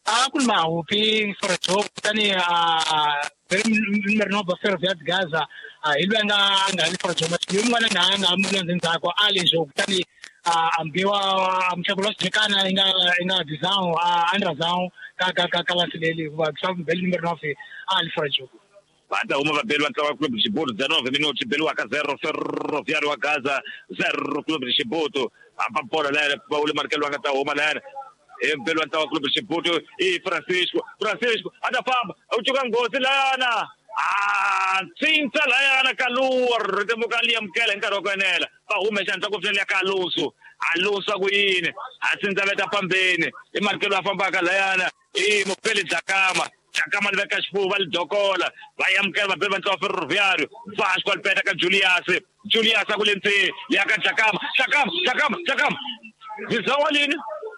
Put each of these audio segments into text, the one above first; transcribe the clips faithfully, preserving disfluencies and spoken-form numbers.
Aku mau ping for a job tani ah merno bafer viat Gaza ilwa nga nga for a job yung nga nga nga muna din sa ko ali job tani ambiwa amchakulos chekana inga inga disao andra zao ka ka ka kala sileli wa sabu bel merno fi ali for a job. Baada uma babelo antawa club de Chibuto dezenove minutos belo aka zero Ferroviário a Gaza zero club de Chibuto apa pora lá Paulo Marcelo anga uma lá belo antawa club de Chibuto e Francisco Francisco ada fam o jogan gozi lana ah cinta lana kalur temo kaliam kelen karo kanela pa uma janta ko fele kaluso aluso kuine asinza beta pambeni e Marcelo afamba kalana e mo pele zakama Chakama le kashfu val dokola bayamkela babel bantu Ferroviário Vasco alpeta ka Julius Julius akulente yaka Chakama Chakama Chakama Chakama bizawalini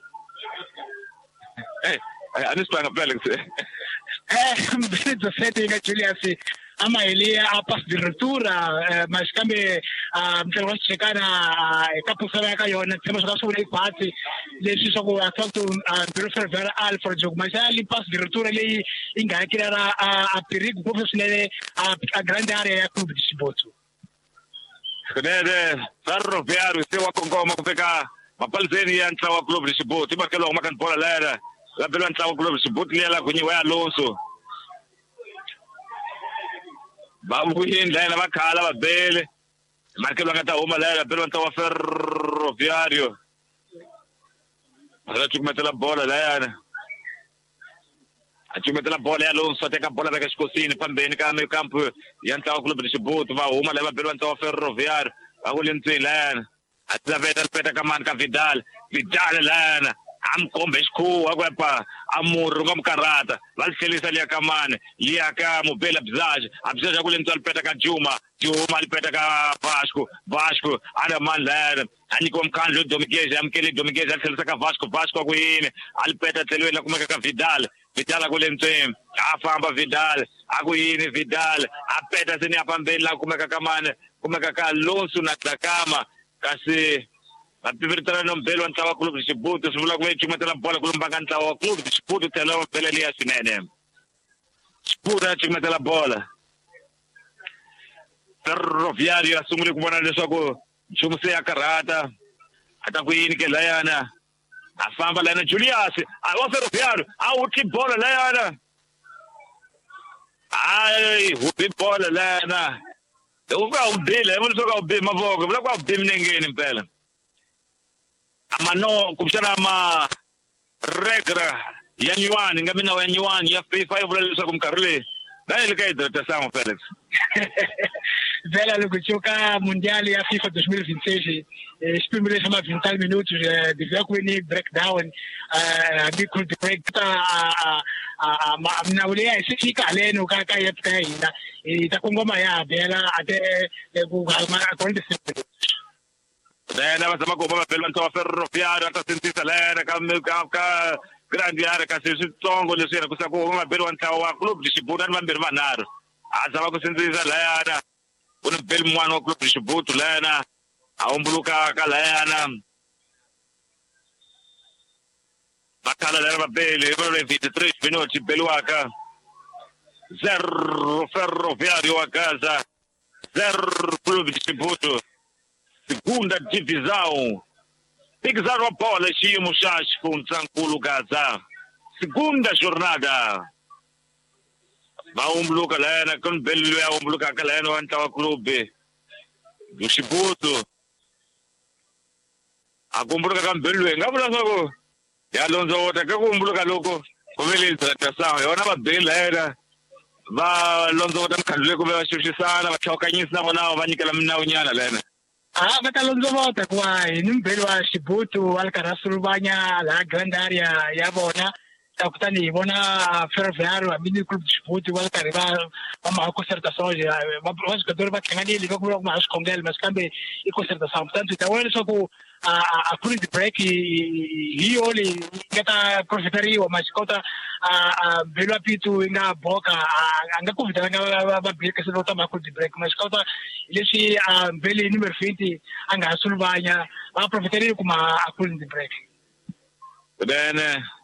eh anisipanga Felix eh mbele sete ka Julius ama elia a pass de ruptura mas kambe mtelo chekana kapusara ka yona temos ka sobre party lesi soko atatu Ferroviário Alfa jogo mas ali pass de ruptura le inga kirara a perigo profissional a grande área ya clube de Chibuto Kene Ferroviário se wa kongoma kupeka mapalzeni ya ntawa clube de Chibuto imakelo makan pola lera la belo ntawa clube de Chibuto lela kunyi wa Alonso Babu hinda na bakhala babele Marcelo ngata uma la belo ntawa Ferroviário Agora tu mete la bola lá a tu mete la bola Alonso até a bola da Cascocine também cá no campo e então o clube de Chibuto vai uma leva pelo então Ferroviário a Williamson lá até ver a peta caman com Vidal Vidal lá am combesco agora para amor como carata vai se ele ali a caman e a camo bela bizage a bizage a Williamson peta com Juma Juma peta com Vasco Vasco ada man lá ani como Carlos Domingues am aquele Domingues ele saca Vasco Vasco a Guine alpeta telo lá como é que Vidal Vidal a Williamson a famba Vidal a Guine Vidal a peta se a pambela como é que caman como é que Alonso na cama kasi a pivertara no belo antawa clube de Chibuto subula com ele metela bola com baganta o clube de Chibuto telo bela ali asinene Chibuto a metela bola Ferroviário assume com bana de soco chumse a carata ata kuini ke layana afamba lana Julius a o Ferroviário a uti bola layana ai uti bola lana eu vou dele eu não sou o bem mavogo vou com o bem ninguém impela amano kumshana ma regra ya nyuani ngamina wa nyuani ya FIFA vule so kumkarle dai kai da sama Felix Vela lukuchoka mundiali ya FIFA dois mil e vinte e seis espimule sama vinte minutos de vekweni breakdown a big break ta a na ulia isifika leno kaka yetka ina itakongoma ya Vela ate ku ma akonde Dena basama ko ba pelo antawa Ferroviário ata sentisa lera ka ka grande área ka se tongo le sera kusa ko ma pelo antawa clube de Chibuto na mbere manaro azaba ko sentisa lera kuna bel mwana wa clube de Chibuto lena aumbuluka ka lena bakala lera babele velo vinte e três minutos pelo aka zero Ferroviário a Gaza zero clube de Chibuto segunda divisão Pixar a bola chimo chas com tranquilo Gaza segunda jornada ba umbluka lena con bello ya umbluka kaleno antawa clube do Chibuto akumbuluka kan bello ngabula sako ya Alonso wota ka kumbuluka loko komele tratação yona ba bela era ba Alonso wota kalule ko ba shishisana ba chokanyisa bona ba nyikela mna unyana lena Ah, batalonzo vota kwa inimbelo wa Chibuto alkarasulubanya la grande area ya bona takutani bona Ferroviário abini clube de Chibuto walkariba uma concertação já vamos que dor batengani liga com mais congel mas cambe e concertação portanto então ele só com a a clube de break e oli kata profitario mas kota a belo apito inga boca anga convidar anga babir que se nota mais clube de break mas kota ele se a belo número vinte anga sulvanya a profitario com a clube de break bene